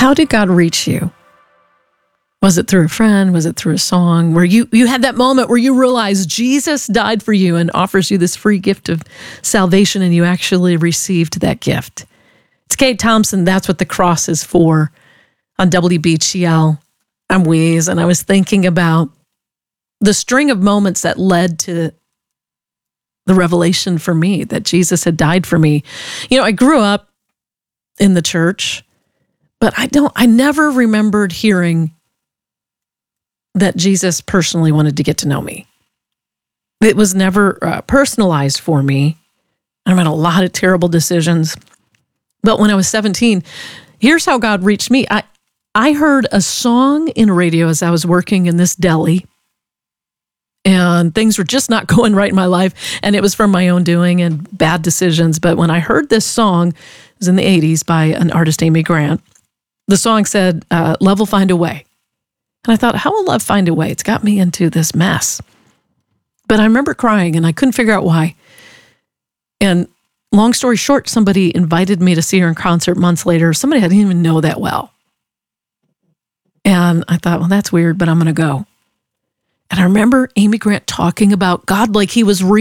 How did God reach you? Was it through a friend? Was it through a song? Where you had that moment where you realized Jesus died for you and offers you this free gift of salvation, and you actually received that gift? It's Kate Thompson. That's what the cross is for on WBGL. I'm Weeze, and I was thinking about the string of moments that led to the revelation for me that Jesus had died for me. You know, I grew up in the church, but I never remembered hearing that Jesus personally wanted to get to know me. It was never personalized for me. I made a lot of terrible decisions. But when I was 17, here's how God reached me. I heard a song in radio as I was working in this deli, and things were just not going right in my life, and it was from my own doing and bad decisions. But when I heard this song, it was in the 80s by an artist, Amy Grant. The song said, "Love will find a way." And I thought, how will love find a way? It's got me into this mess. But I remember crying, and I couldn't figure out why. And long story short, somebody invited me to see her in concert months later. Somebody I didn't even know that well. And I thought, well, that's weird, but I'm going to go. And I remember Amy Grant talking about God like he was real.